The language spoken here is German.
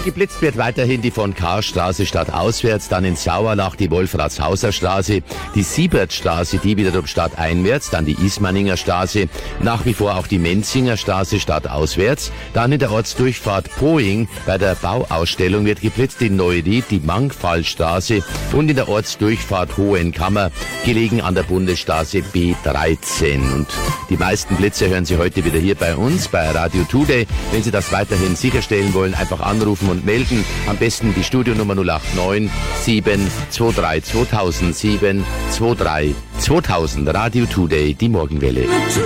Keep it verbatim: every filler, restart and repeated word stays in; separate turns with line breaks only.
Geblitzt wird weiterhin die von Karstraße stadtauswärts, dann in Sauerlach die Wolfratshauser Straße, die Siebertstraße, die wiederum stadteinwärts, dann die Ismaninger Straße, nach wie vor auch die Menzinger Straße stadtauswärts, dann in der Ortsdurchfahrt Poing bei der Bauausstellung wird geblitzt die Neuried, die Mangfallstraße und in der Ortsdurchfahrt Hohenkammer, gelegen an der Bundesstraße B dreizehn. Und die meisten Blitze hören Sie heute wieder hier bei uns, bei Radio Today. Wenn Sie das weiterhin sicherstellen wollen, einfach anrufen und melden. Am besten die Studionummer null acht neun sieben zwei drei zweitausend sieben zwei drei zweitausend. Radio Today, die Morgenwelle.